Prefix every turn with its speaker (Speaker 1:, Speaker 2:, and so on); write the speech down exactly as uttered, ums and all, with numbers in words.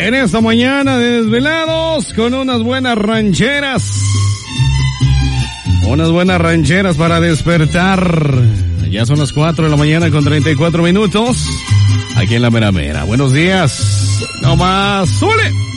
Speaker 1: en esta mañana de desvelados con unas buenas rancheras. Unas buenas rancheras para despertar. Ya son las cuatro de la mañana con treinta y cuatro minutos. Aquí en la mera mera. Buenos días. No más. ¡Súbele!